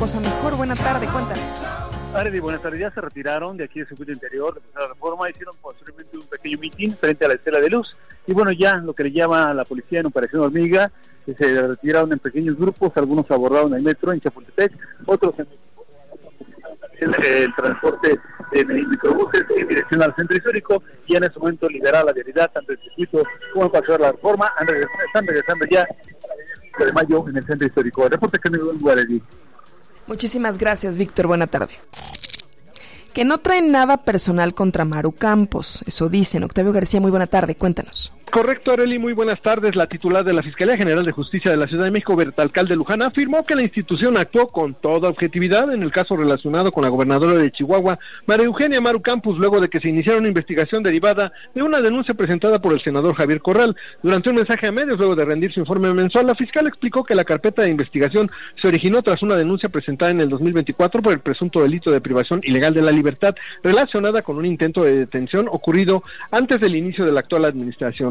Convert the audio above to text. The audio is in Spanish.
cosa mejor. Buena tarde, cuéntanos. Arely, buenas tardes. Ya se retiraron de aquí del circuito interior de la Reforma, hicieron posteriormente un pequeño mitin frente a la Estela de Luz, y bueno, ya lo que le llama a la policía en Operación Hormiga, que se retiraron en pequeños grupos, algunos abordaron el metro en Chapultepec, otros en el transporte de microbuses en dirección al centro histórico, y en ese momento liberar la vialidad tanto el circuito como el paseo de la Reforma. Están regresando ya de mayo en el centro histórico. El reporte que me dio en Guareví. Muchísimas gracias, Víctor. Buena tarde. Que no traen nada personal contra Maru Campos. Eso dicen. Octavio García, muy buena tarde. Cuéntanos. Correcto, Arely, muy buenas tardes. La titular de la Fiscalía General de Justicia de la Ciudad de México, Berta Alcalde Luján, afirmó que la institución actuó con toda objetividad en el caso relacionado con la gobernadora de Chihuahua, María Eugenia Maru Campos, luego de que se iniciara una investigación derivada de una denuncia presentada por el senador Javier Corral. Durante un mensaje a medios, luego de rendir su informe mensual, la fiscal explicó que la carpeta de investigación se originó tras una denuncia presentada en el 2024 por el presunto delito de privación ilegal de la libertad relacionada con un intento de detención ocurrido antes del inicio de la actual administración.